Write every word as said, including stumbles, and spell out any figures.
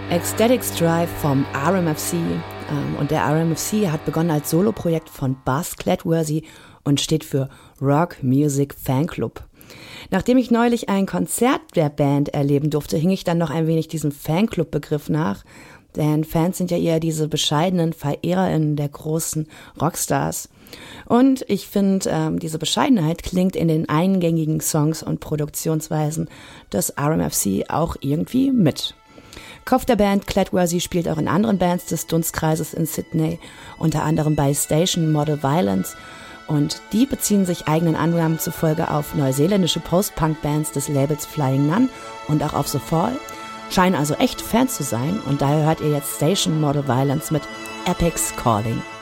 Ecstatics Drive vom R M F C. Und der R M F C hat begonnen als Soloprojekt von Buzz Clatworthy und steht für Rock Music Fan Club. Nachdem ich neulich ein Konzert der Band erleben durfte, hing ich dann noch ein wenig diesem Fanclub-Begriff nach. Denn Fans sind ja eher diese bescheidenen VerehrerInnen der großen Rockstars. Und ich finde, ähm, diese Bescheidenheit klingt in den eingängigen Songs und Produktionsweisen des R M F C auch irgendwie mit. Kopf der Band Clatworthy spielt auch in anderen Bands des Dunstkreises in Sydney, unter anderem bei Station Model Violence, und die beziehen sich eigenen Angaben zufolge auf neuseeländische Post-Punk-Bands des Labels Flying Nun und auch auf The Fall, scheinen also echt Fans zu sein, und daher hört ihr jetzt Station Model Violence mit Epic's Calling.